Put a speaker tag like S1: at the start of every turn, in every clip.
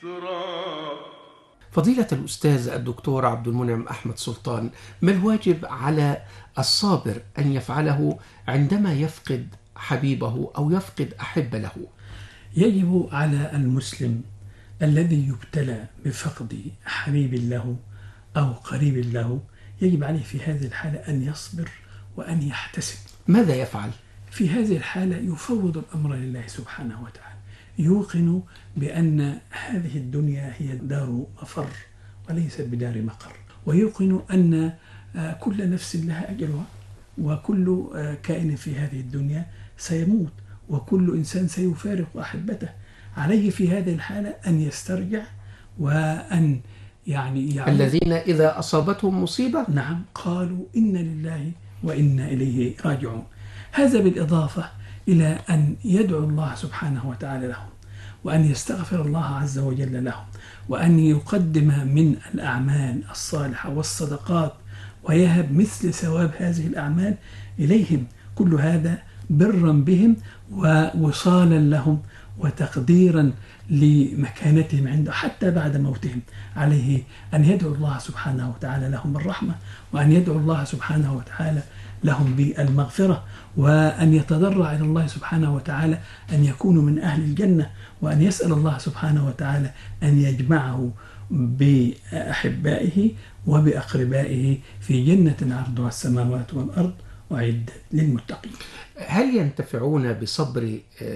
S1: تراب.
S2: فضيلة الأستاذ الدكتور عبد المنعم أحمد سلطان، ما الواجب على الصابر أن يفعله عندما يفقد حبيبه أو يفقد أحب له؟
S3: يجب على المسلم الذي يبتلى بفقد حبيب له أو قريب له، يجب عليه في هذه الحالة أن يصبر وأن يحتسب.
S2: ماذا يفعل؟
S3: في هذه الحالة يفوض الأمر لله سبحانه وتعالى، يوقن بأن هذه الدنيا هي دار مفر وليست بدار مقر، ويوقن أن كل نفس لها أجلها، وكل كائن في هذه الدنيا سيموت، وكل إنسان سيفارق أحبته. عليه في هذه الحالة أن يسترجع وأن يعني
S2: الذين إذا أصابتهم مصيبة
S3: نعم قالوا إن لله وإنا إليه راجعون. هذا بالإضافة إلى أن يدعو الله سبحانه وتعالى لهم، وأن يستغفر الله عز وجل لهم، وأن يقدم من الأعمال الصالحة والصدقات ويهب مثل ثواب هذه الأعمال إليهم، كل هذا برا بهم ووصالا لهم وتقديرا لمكانتهم عنده حتى بعد موتهم. عليه أن يدعو الله سبحانه وتعالى لهم بالرحمة، وأن يدعو الله سبحانه وتعالى لهم بالمغفرة، وأن يتضرع إلى الله سبحانه وتعالى أن يكونوا من أهل الجنة، وأن يسأل الله سبحانه وتعالى أن يجمعه بأحبائه وبأقربائه في جنة عرضها السماوات والأرض وعدت للمتقين.
S2: هل ينتفعون بصبر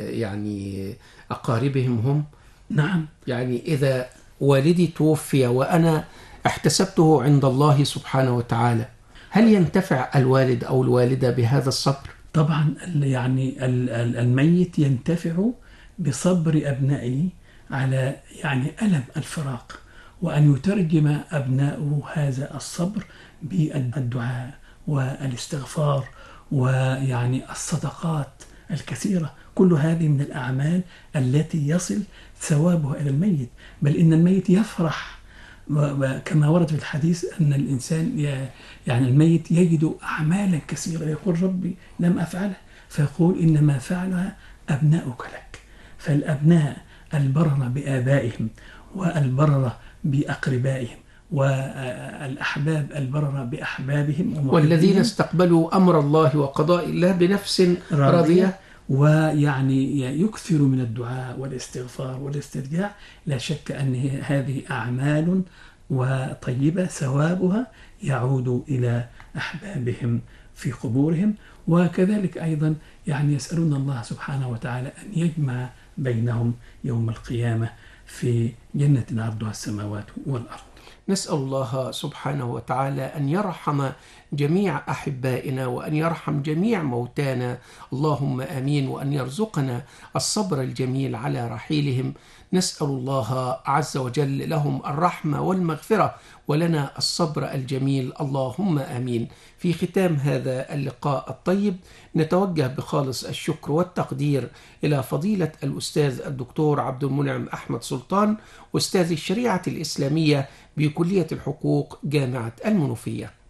S2: أقاربهم هم؟
S3: نعم.
S2: إذا والدي توفي وأنا احتسبته عند الله سبحانه وتعالى، هل ينتفع الوالد أو الوالدة بهذا الصبر؟
S3: طبعا الميت ينتفع بصبر أبنائه على ألم الفراق، وأن يترجم أبناؤه هذا الصبر بالدعاء والاستغفار الصدقات الكثيرة. كل هذه من الأعمال التي يصل ثوابها إلى الميت، بل إن الميت يفرح، كما ورد في الحديث أن الإنسان الميت يجد أعمالا كثيرة يقول ربي لم أفعلها، فيقول إنما فعلها أبناؤك لك. فالأبناء البررة بآبائهم والبررة بأقربائهم والأحباب البررة بأحبابهم،
S2: والذين استقبلوا أمر الله وقضاء الله بنفس راضية،
S3: يكثر من الدعاء والاستغفار والاسترجاع. لا شك أن هذه أعمال وطيبة ثوابها يعود إلى أحبابهم في قبورهم، وكذلك أيضا يسألون الله سبحانه وتعالى أن يجمع بينهم يوم القيامة في جنة عرضها السماوات والأرض.
S2: نسأل الله سبحانه وتعالى أن يرحم جميع أحبائنا وأن يرحم جميع موتانا، اللهم آمين، وأن يرزقنا الصبر الجميل على رحيلهم. نسأل الله عز وجل لهم الرحمة والمغفرة ولنا الصبر الجميل، اللهم آمين. في ختام هذا اللقاء الطيب نتوجه بخالص الشكر والتقدير إلى فضيلة الأستاذ الدكتور عبد المنعم أحمد سلطان، أستاذ الشريعة الإسلامية بكلية الحقوق جامعة المنوفية.